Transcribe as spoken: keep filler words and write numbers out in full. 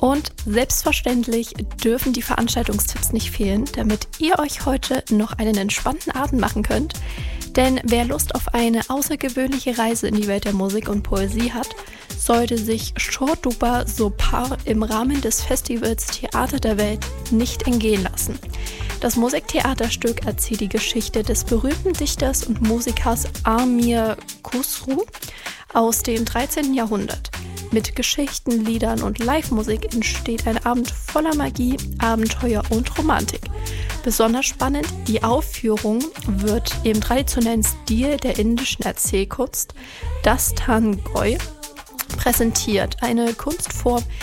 Und selbstverständlich dürfen die Veranstaltungstipps nicht fehlen, damit ihr euch heute noch einen entspannten Abend machen könnt. Denn wer Lust auf eine außergewöhnliche Reise in die Welt der Musik und Poesie hat, sollte sich Shortduper Sopar im Rahmen des Festivals Theater der Welt nicht entgehen lassen. Das Musiktheaterstück erzählt die Geschichte des berühmten Dichters und Musikers Amir Khusru aus dem dreizehnten Jahrhundert. Mit Geschichten, Liedern und Live-Musik entsteht ein Abend voller Magie, Abenteuer und Romantik. Besonders spannend, die Aufführung wird im traditionellen Stil der indischen Erzählkunst Dastan Goi präsentiert, eine Kunstform,